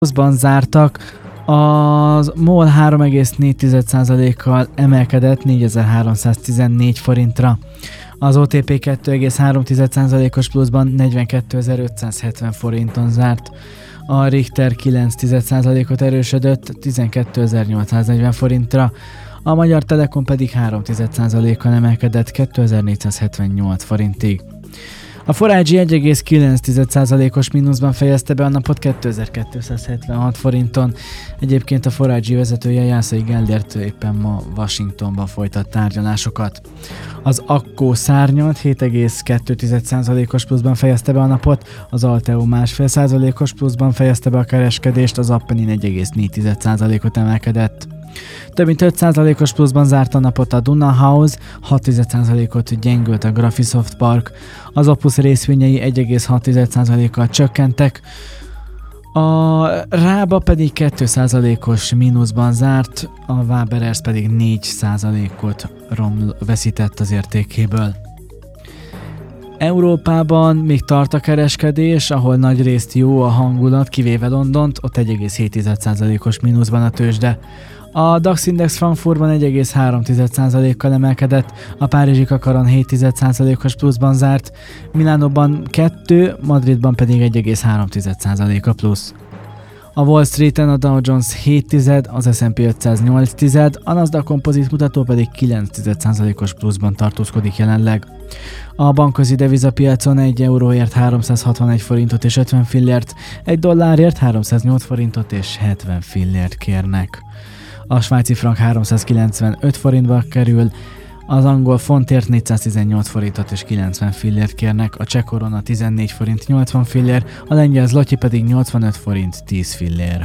pluszban zártak, az MOL 3,4%-kal emelkedett 4314 forintra. Az OTP 2,3%-os pluszban 42.570 forinton zárt. A Richter 9%-ot erősödött 12.840 forintra. A Magyar Telekom pedig 3%-kal emelkedett 2478 forintig. A Forágyi 1,9%-os mínuszban fejezte be a napot 2276 forinton. Egyébként a Forágyi vezetője Jászai Gellért éppen ma Washingtonban folytat tárgyalásokat. Az Akkó szárnyalt 7,2%-os pluszban fejezte be a napot, az Alteo 1,5%-os pluszban fejezte be a kereskedést, az Appenin 1,4%-ot emelkedett. Több mint 5%-os pluszban zárt a napot a Duna House, 6%-ot gyengült a Graphisoft Park, az Opus részvényei 1,6%-kal csökkentek, a Rába pedig 2%-os mínuszban zárt, a Waberers pedig 4%-ot veszített az értékéből. Európában még tart a kereskedés, ahol nagyrészt jó a hangulat, kivéve Londont, ott 1,7%-os mínuszban a tőzsde. A DAX Index Frankfurtban 1,3%-kal emelkedett, a párizsi kakaron 7%-os pluszban zárt, Milánóban 2, Madridban pedig 1,3% plusz. A Wall Streeten a Dow Jones 7, az S&P 500 8, a Nasdaq Composite mutató pedig 9%-os pluszban tartózkodik jelenleg. A bankközi devizapiacon 1 euróért 361 forintot és 50 fillért, 1 dollárért 308 forintot és 70 fillért kérnek. A svájci frank 395 forintba kerül, az angol fontért 418 forintot és 90 fillért kérnek, a cseh korona 14 forint 80 fillér, a lengyel zloty pedig 85 forint 10 fillér.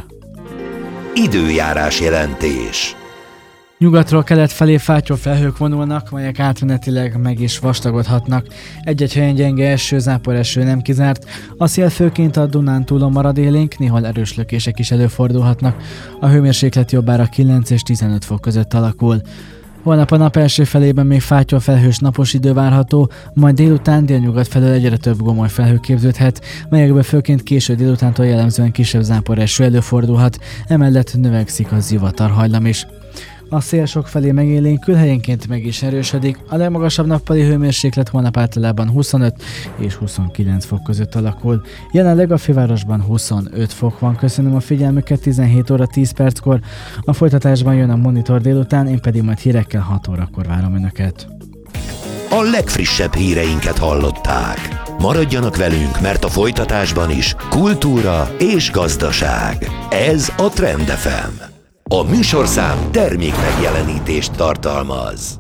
Időjárás jelentés. Nyugatról kelet felé fátyolfelhők vonulnak, melyek átmenetileg meg is vastagodhatnak. Egy-egy helyen gyenge eső, záporeső nem kizárt. A szél főként a Dunántúlon marad élénk, néhol erős lökések is előfordulhatnak. A hőmérséklet jobbára 9 és 15 fok között alakul. Holnap a nap első felében még fátyolfelhős napos idő várható, majd délután délnyugat felől egyre több gomoly felhő képződhet, melyekből főként késő délutántól jellemzően kisebb záporeső előfordulhat, emellett növekszik a zivatarhajlam is. A szél sok felé megélénkül, helyenként meg is erősödik, a legmagasabb nappali hőmérséklet holnap általában 25 és 29 fok között alakul. Jelenleg a fővárosban 25 fok van. Köszönöm a figyelmüket, 17 óra 10 perckor. A folytatásban jön a Monitor délután, én pedig majd hírekkel 6 órakor várom Önöket. A legfrissebb híreinket hallották. Maradjanak velünk, mert a folytatásban is kultúra és gazdaság. Ez a Trend FM. A műsorszám termékmegjelenítést tartalmaz.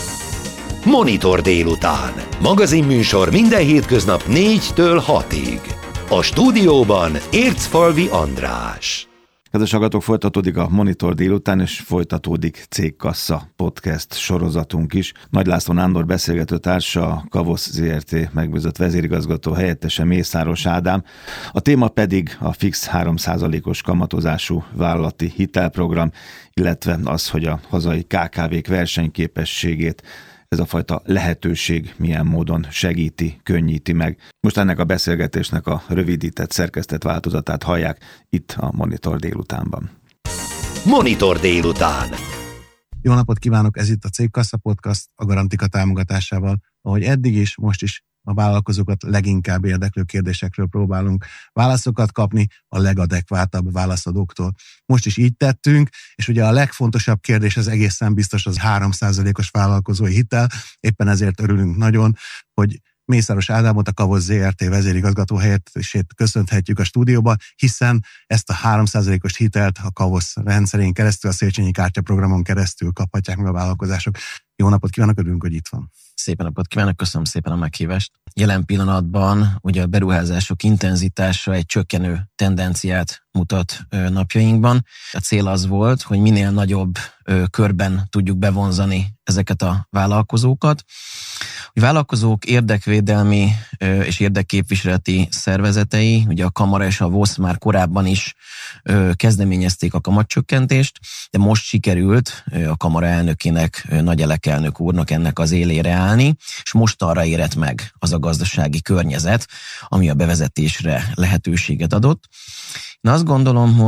Monitor délután. Magazinműsor minden hétköznap 4-től 6-ig. A stúdióban Ércfalvi András. Kedves hallgatók, folytatódik a Monitor délután, és folytatódik Cégkassa podcast sorozatunk is. Nagy László Nándor beszélgető társa, a Kavosz Zrt. Megbízott vezérigazgató helyettese Mészáros Ádám. A téma pedig a fix 3%-os kamatozású vállalati hitelprogram, illetve az, hogy a hazai KKV-k versenyképességét ez a fajta lehetőség milyen módon segíti, könnyíti meg. Most ennek a beszélgetésnek a rövidített, szerkesztett változatát hallják itt a Monitor délutánban. Monitor délután. Jó napot kívánok, ez itt a Cégkassa Podcast a Garantika támogatásával. Ahogy eddig is, most is a vállalkozókat leginkább érdeklő kérdésekről próbálunk válaszokat kapni a legadekvátabb válaszadóktól. Most is így tettünk, és ugye a legfontosabb kérdés az egészen biztos az 3%-os vállalkozói hitel. Éppen ezért örülünk nagyon, hogy Mészáros Ádámot, a Kavosz Zrt. Vezérigazgató helyettesét köszönhetjük a stúdióba, hiszen ezt a 3%-os hitelt a Kavosz rendszerén keresztül, a Széchenyi kártyaprogramon keresztül kaphatják meg a vállalkozások. Jó napot kívánok, örülünk, hogy itt van. Szép napot kívánok, köszönöm szépen a meghívást. Jelen pillanatban ugye a beruházások intenzitása egy csökkenő tendenciát mutat napjainkban. A cél az volt, hogy minél nagyobb körben tudjuk bevonzani ezeket a vállalkozókat. A vállalkozók érdekvédelmi és érdekképviseleti szervezetei, ugye a Kamara és a VOSZ már korábban is kezdeményezték a kamatcsökkentést, de most sikerült a Kamara elnökének nagy elnök úrnak ennek az élére állni, és most arra érett meg az a gazdasági környezet, ami a bevezetésre lehetőséget adott. Én azt gondolom,